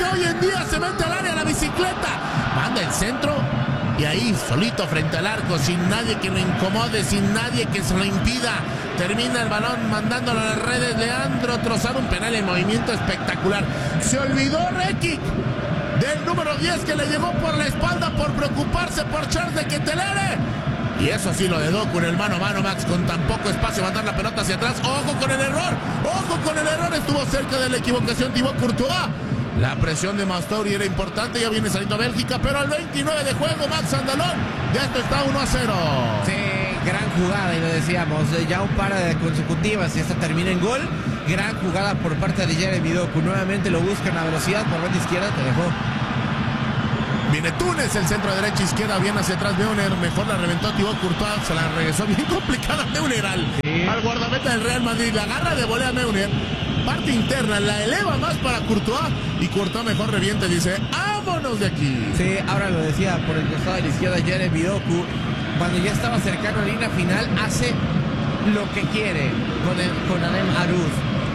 hoy en día se mete al área la bicicleta. Manda el centro y ahí, solito frente al arco, sin nadie que lo incomode, sin nadie que se lo impida. Termina el balón mandándolo a las redes. Leandro Trossard, un penal en movimiento espectacular. Se olvidó Rekic del número 10 que le llegó por la espalda por preocuparse por Charles de Ketelaere. Y eso sí, lo de Doku en el mano a mano, Max, con tan poco espacio, mandar la pelota hacia atrás. ¡Ojo con el error! ¡Ojo con el error! Estuvo cerca de la equivocación Thibaut Courtois. La presión de Mastori era importante, ya viene saliendo Bélgica, pero al 29 de juego, Max Andalón, ya esto está 1-0. Sí, gran jugada, y lo decíamos, ya un par de consecutivas y esta termina en gol. Gran jugada por parte de Jeremy Doku, nuevamente lo buscan a velocidad por banda izquierda, te dejó. Viene Túnez, el centro de derecha, izquierda, bien hacia atrás Neuner, mejor la reventó Thibaut Courtois, se la regresó bien complicada Neuner al guardameta del Real Madrid, la agarra de volea Neuner, parte interna, la eleva más para Courtois, y Courtois mejor reviente, dice, ¡vámonos de aquí! Sí, ahora lo decía por el costado de la izquierda Jeremy Doku, cuando ya estaba cercano a la línea final, hace lo que quiere con Adem Aruz.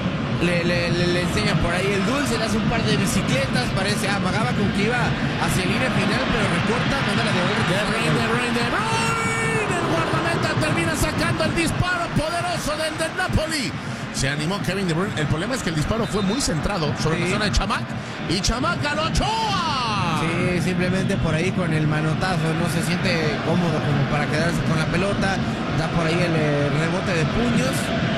Le enseña por ahí el dulce, le hace un par de bicicletas, parece, amagaba con que iba hacia la línea final, pero recorta, manda la De Bruyne, el guardameta termina sacando el disparo poderoso del Napoli. Se animó Kevin De Bruyne. El problema es que el disparo fue muy centrado sobre la zona de Chamac, y Chamac al Ochoa. Sí, simplemente por ahí con el manotazo, no se siente cómodo como para quedarse con la pelota, da por ahí el rebote de puños.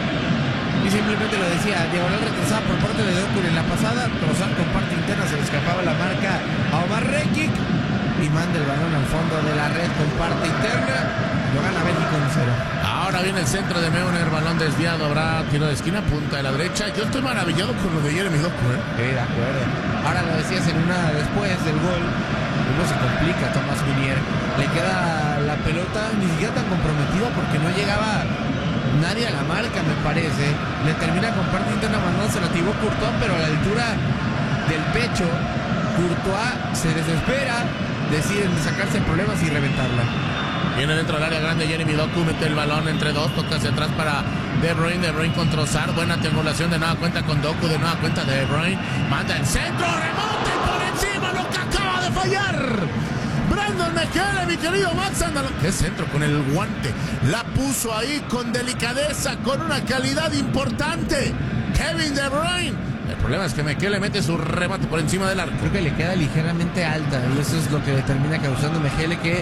Y simplemente lo decía, diagonal retrasada por parte de Doku en la pasada, Trossard con parte interna, se le escapaba la marca a Omar Rekic y manda el balón al fondo de la red con parte interna, lo gana Bélgica 1-0. Ahora viene el centro de Neuner, balón desviado, habrá tiro de esquina, punta de la derecha. Yo estoy maravillado con lo de Jeremy Doku, Sí, de acuerdo. Ahora lo decías en una después del gol, uno se complica Thomas Meunier, le queda la pelota ni siquiera tan comprometida porque no llegaba nadie a la marca, me parece. Le termina con parte interna mandándose a Thibaut Courtois, pero a la altura del pecho, Courtois se desespera, deciden sacarse problemas y reventarla. Viene dentro del área grande Jeremy Doku, mete el balón entre dos, toca hacia atrás para De Bruyne con Trossard, buena triangulación, de nueva cuenta con Doku, de nueva cuenta De Bruyne, manda el centro, remonte por encima, lo que acaba de fallar Brandon Mejele, mi querido Max Andalón. ¡Qué centro con el guante! La puso ahí con delicadeza, con una calidad importante Kevin De Bruyne. El problema es que Mejele mete su remate por encima del arco. Creo que le queda ligeramente alta y eso es lo que le termina causando Mejele, que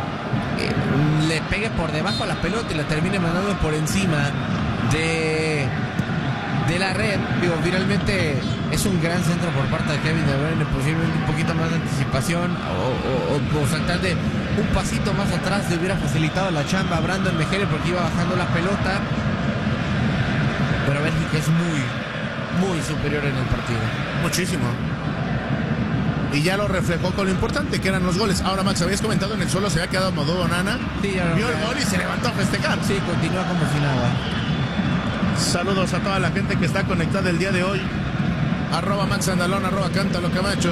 le pegue por debajo a la pelota y la termine mandando por encima de la red. Digo, finalmente es un gran centro por parte de Kevin De Bruyne, posiblemente un poquito más de anticipación o saltar de un pasito más atrás le hubiera facilitado la chamba a Brandon Mejele porque iba bajando la pelota, pero Bélgica es muy superior en el partido. Muchísimo. Y ya lo reflejó con lo importante que eran los goles. Ahora, Max, habías comentado en el suelo se había quedado Modou Onana. Sí, vio el gol y se levantó a festejar. Sí, continúa como si nada. Saludos a toda la gente que está conectada el día de hoy. @Max Andalón, @Cántalo Camacho.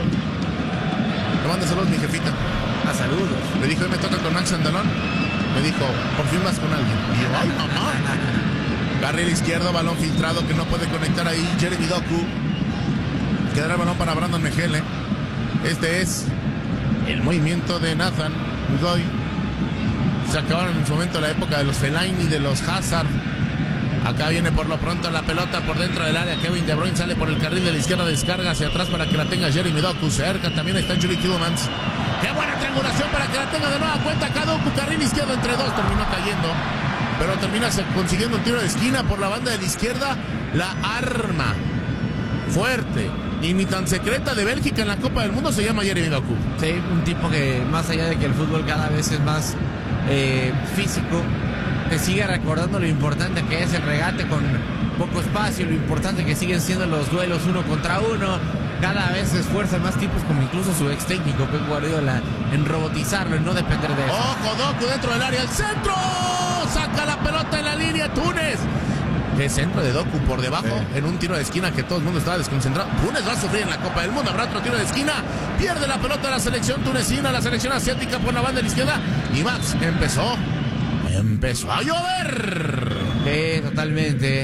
Le mando saludos mi jefita. Saludos. Me dijo, hoy me toca con Max Andalón. Me dijo, por fin vas con alguien. Y yo, ay, mamá. Carril izquierdo, balón filtrado que no puede conectar ahí Jeremy Doku. Quedará el balón para Brandon Mejele. Este es el movimiento de Nathan Udoy. Se acabaron en su momento la época de los Fellaini, de los Hazard. Acá viene por lo pronto la pelota por dentro del área. Kevin De Bruyne sale por el carril de la izquierda, descarga hacia atrás para que la tenga Jeremy Doku. Cerca también está Yuri Tielemans. ¡Qué buena triangulación para que la tenga de nueva cuenta! Acá Doku, carril izquierdo entre dos, terminó cayendo. Pero termina consiguiendo un tiro de esquina por la banda de la izquierda. La arma fuerte y ni tan secreta de Bélgica en la Copa del Mundo se llama Jeremy Doku. Sí, un tipo que más allá de que el fútbol cada vez es más físico, te sigue recordando lo importante que es el regate con poco espacio, lo importante que siguen siendo los duelos uno contra uno. Cada vez se esfuerzan más tipos como incluso su ex técnico Pep Guardiola en robotizarlo, en no depender de eso. ¡Ojo, Doku dentro del área! ¡El centro! ¡Saca la pelota en la línea Túnez! ¡Qué centro de Doku por debajo! En un tiro de esquina que todo el mundo estaba desconcentrado. Túnez va a sufrir en la Copa del Mundo. Habrá otro tiro de esquina. Pierde la pelota la selección tunecina, la selección asiática por la banda de la izquierda. Y Max empezó a llover. Sí, totalmente.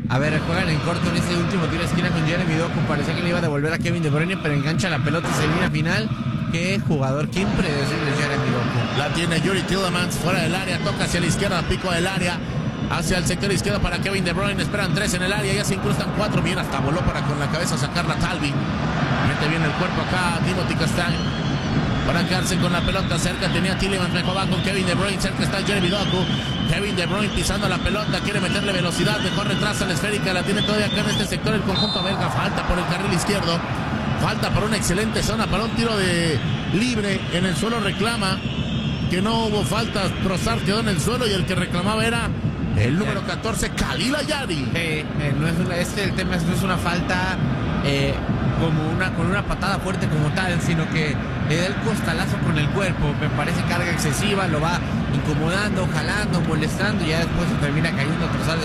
A ver, juegan en corto en ese último tiro de esquina con Jeremy Doku. Parecía que le iba a devolver a Kevin De Bruyne, pero engancha la pelota y se viene a final. Qué jugador, qué impredecible Jeremy Doku. La tiene Yuri Tillemans fuera del área, toca hacia la izquierda, pico del área, hacia el sector izquierdo para Kevin De Bruyne. Esperan 3 en el área, ya se incrustan 4. Bien, hasta voló para con la cabeza sacarla Talvi. Mete bien el cuerpo acá Timothy Castagne para quedarse con la pelota cerca. Tenía Tillemans, mejor va con Kevin De Bruyne. Cerca está Jeremy Doku. Kevin De Bruyne pisando la pelota, quiere meterle velocidad, mejor retrasa la esférica, la tiene todavía acá en este sector el conjunto belga. Falta por el carril izquierdo, falta por una excelente zona para un tiro de libre. En el suelo reclama que no hubo falta, Trossard quedó en el suelo y el que reclamaba era el número 14, Khalil Ayari. No es el tema no es una falta con una patada fuerte como tal, sino que le da el costalazo con el cuerpo. Me parece carga excesiva, lo va incomodando, jalando, molestando y ya después se termina cayendo Trossard.